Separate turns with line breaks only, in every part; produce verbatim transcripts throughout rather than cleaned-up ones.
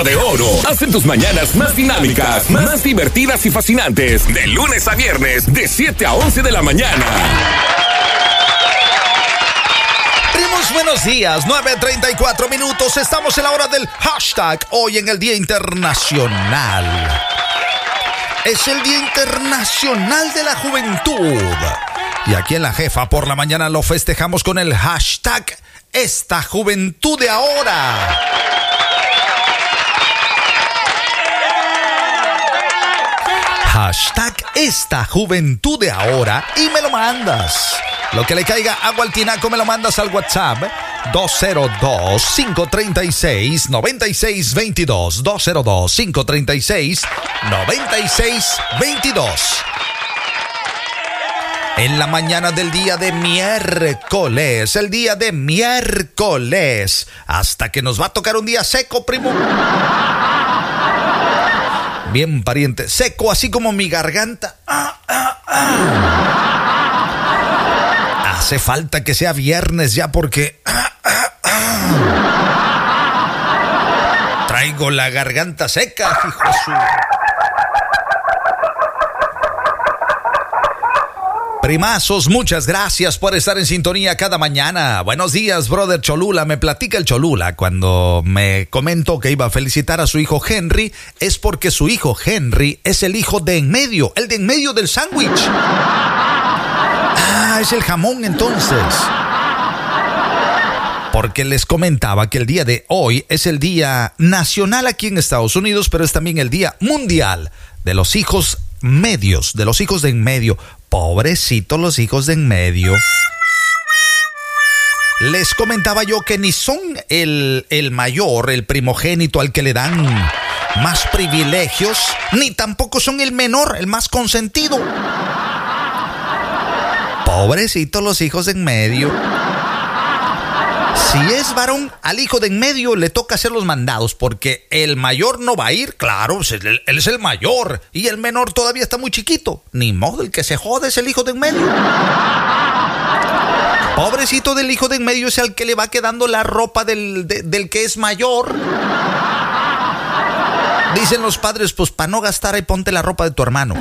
Chico de Oro. Hacen tus mañanas más dinámicas, más divertidas y fascinantes. De lunes a viernes, de siete a once de la mañana.
Primos, buenos días. nueve treinta y cuatro minutos. Estamos en la hora del hashtag. Hoy en el Día Internacional. Es el Día Internacional de la Juventud. Y aquí en La Jefa por la mañana lo festejamos con el hashtag Esta Juventud de Ahora. Hashtag Esta Juventud de Ahora y me lo mandas. Lo que le caiga agua al tinaco me lo mandas al WhatsApp dos cero dos, cinco tres seis, nueve seis dos dos. dos cero dos, cinco tres seis, nueve seis dos dos. En la mañana del día de miércoles, el día de miércoles, hasta que nos va a tocar un día seco, primo. Bien, pariente, seco, así como mi garganta. Ah, ah, ah. Hace falta que sea viernes ya porque ah, ah, ah. Traigo la garganta seca, hijo de su... Primazos, muchas gracias por estar en sintonía cada mañana. Buenos días, brother Cholula. Me platica el Cholula cuando me comentó que iba a felicitar a su hijo Henry. Es porque su hijo Henry es el hijo de en medio, el de en medio del sándwich. Ah, es el jamón entonces. Porque les comentaba que el día de hoy es el día nacional aquí en Estados Unidos, pero es también el día mundial de los hijos medios, de los hijos de en medio. Pobrecitos los hijos de en medio. Les comentaba yo que ni son el, el mayor, el primogénito al que le dan más privilegios, ni tampoco son el menor, el más consentido. Pobrecitos los hijos de en medio. Si es varón, al hijo de en medio le toca hacer los mandados, porque el mayor no va a ir, claro, él, él es el mayor, y el menor todavía está muy chiquito. Ni modo, el que se jode es el hijo de en medio. Pobrecito del hijo de en medio es el que le va quedando la ropa del, de, del que es mayor. Dicen los padres, pues para no gastar ahí ponte la ropa de tu hermano.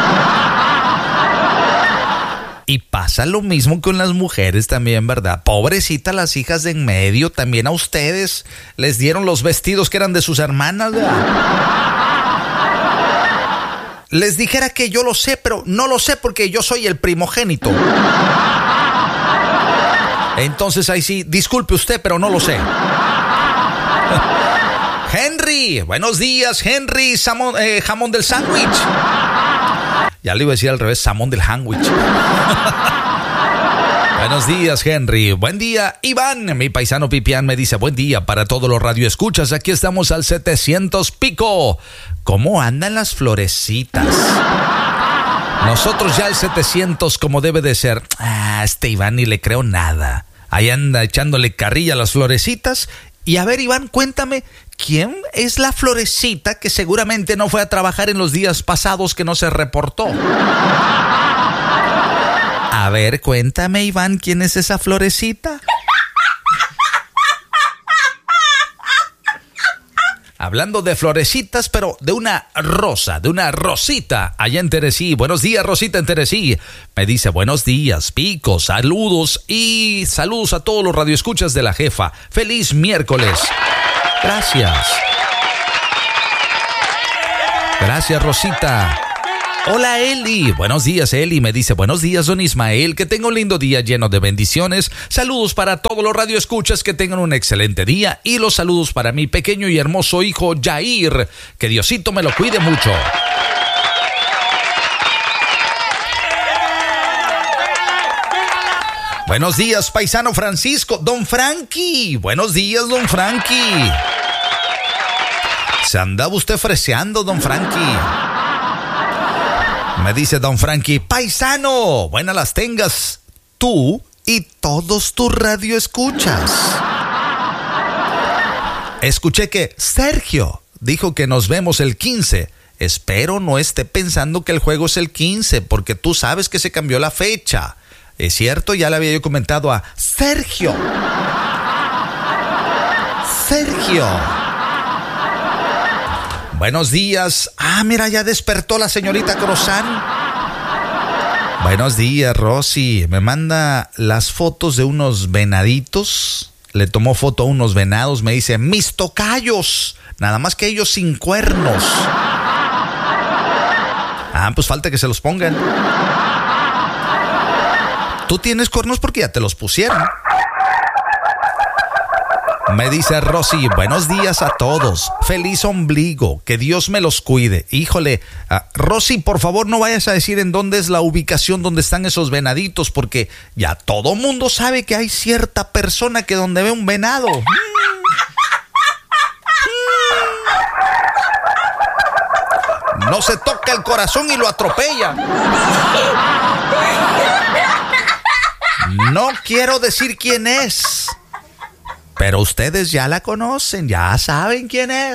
Y pasa lo mismo con las mujeres también, ¿verdad? Pobrecita las hijas de en medio, también a ustedes les dieron los vestidos que eran de sus hermanas, ¿verdad? Les dijera que yo lo sé, pero no lo sé porque yo soy el primogénito. Entonces ahí sí, disculpe usted, pero no lo sé. Henry, buenos días, Henry, Samón, eh, jamón del sándwich. Ya le iba a decir al revés, Samón del sándwich. Buenos días, Henry. Buen día, Iván. Mi paisano Pipián me dice, buen día para todos los radioescuchas. Aquí estamos al setecientos pico. ¿Cómo andan las florecitas? Nosotros ya al setecientos como debe de ser. Ah, este Iván ni le creo nada. Ahí anda echándole carrilla a las florecitas. Y a ver, Iván, cuéntame, ¿quién es la florecita que seguramente no fue a trabajar en los días pasados que no se reportó? A ver, cuéntame, Iván, ¿quién es esa florecita? Hablando de florecitas, pero de una rosa, de una rosita allá en Teresí. Buenos días, Rosita en Teresí. Me dice, buenos días, Pico, saludos y saludos a todos los radioescuchas de La Jefa. Feliz miércoles. Gracias. Gracias, Rosita. Hola, Eli. Buenos días, Eli. Me dice, buenos días, don Ismael. Que tenga un lindo día lleno de bendiciones. Saludos para todos los radioescuchas. Que tengan un excelente día. Y los saludos para mi pequeño y hermoso hijo, Jair. Que Diosito me lo cuide mucho. Buenos días, paisano Francisco. Don Frankie. Buenos días, don Frankie. Se andaba usted freseando, don Frankie. Me dice don Frankie, paisano, buenas las tengas tú y todos tus radioescuchas. Escuché que Sergio dijo que nos vemos el quince. Espero no esté pensando que el juego es el quince, porque tú sabes que se cambió la fecha. Es cierto, ya le había yo comentado a Sergio. Sergio. Buenos días. Ah, mira, ya despertó la señorita Croissant. Buenos días, Rosy. Me manda las fotos de unos venaditos. Le tomó foto a unos venados. Me dice, mis tocayos. Nada más que ellos sin cuernos. Ah, pues falta que se los pongan. Tú tienes cuernos porque ya te los pusieron. Me dice Rosy, buenos días a todos. Feliz ombligo. Que Dios me los cuide. Híjole, uh, Rosy, por favor no vayas a decir en dónde es la ubicación donde están esos venaditos, porque ya todo mundo sabe que hay cierta persona que donde ve un venado. No se toca el corazón y lo atropella. No quiero decir quién es, pero ustedes ya la conocen, ya saben quién es.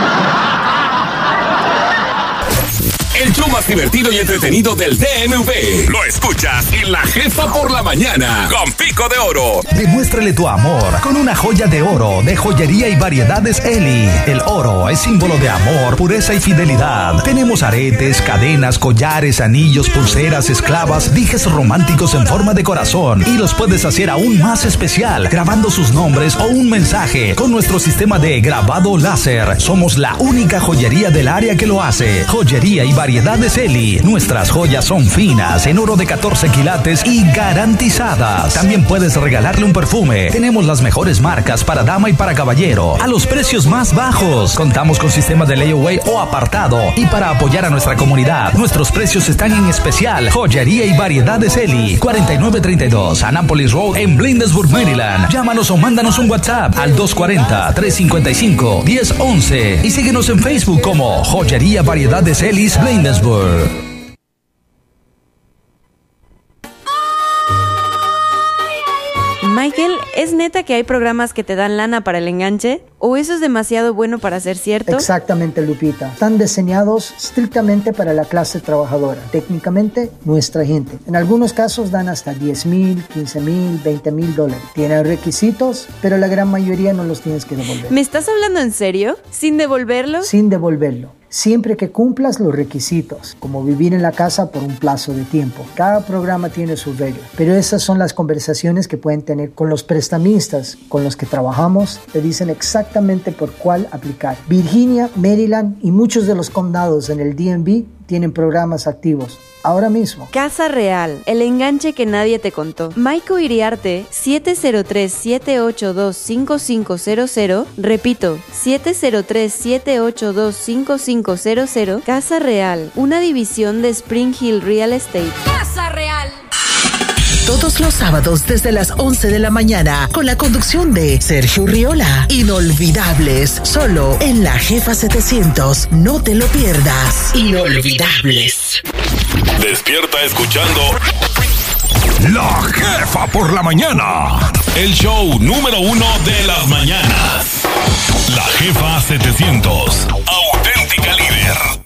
El show más divertido y entretenido del D M V. Lo escuchas en La Jefa por la mañana con Pico de Oro.
Demuéstrale tu amor con una joya de oro de Joyería y Variedades Eli. El oro es símbolo de amor, pureza y fidelidad. Tenemos aretes, cadenas, collares, anillos, pulseras, esclavas, dijes románticos en forma de corazón, y los puedes hacer aún más especial grabando sus nombres o un mensaje con nuestro sistema de grabado láser. Somos la única joyería del área que lo hace. Joyería y Variedades Eli. Nuestras joyas son finas, en oro de catorce quilates y garantizadas. También puedes regalarle un perfume. Tenemos las mejores marcas para dama y para caballero a los precios más bajos. Contamos con sistema de layaway o apartado. Y para apoyar a nuestra comunidad, nuestros precios están en especial. Joyería y Variedades Eli, cuarenta y nueve treinta y dos Annapolis Road en Bladensburg, Maryland. Llámanos o mándanos un WhatsApp al dos cuatro cero, tres cinco cinco, uno cero uno uno y síguenos en Facebook como Joyería Variedades Eli Bladensburg.
Michael, ¿es neta que hay programas que te dan lana para el enganche? ¿O eso es demasiado bueno para ser cierto?
Exactamente, Lupita. Están diseñados estrictamente para la clase trabajadora. Técnicamente, nuestra gente. En algunos casos dan hasta diez mil, quince mil, veinte mil dólares. Tienen requisitos, pero la gran mayoría no los tienes que devolver.
¿Me estás hablando en serio? ¿Sin devolverlo?
Sin devolverlo. Siempre que cumplas los requisitos, como vivir en la casa por un plazo de tiempo. Cada programa tiene sus reglas, pero esas son las conversaciones que pueden tener con los prestamistas con los que trabajamos. Te dicen exactamente por cuál aplicar. Virginia, Maryland y muchos de los condados en el D M V tienen programas activos ahora mismo.
Casa Real, el enganche que nadie te contó. Maiko Iriarte, siete cero tres, siete ocho dos, cinco cinco cero cero. Repito, siete cero tres, siete ocho dos, cinco cinco cero cero. Casa Real, una división de Spring Hill Real Estate.
Casa Real.
Todos los sábados desde las once de la mañana con la conducción de Sergio Riola. Inolvidables, solo en La Jefa setecientos. No te lo pierdas. Inolvidables.
Despierta escuchando La Jefa por la mañana. El show número uno de las mañanas. La Jefa setecientos. Auténtica líder.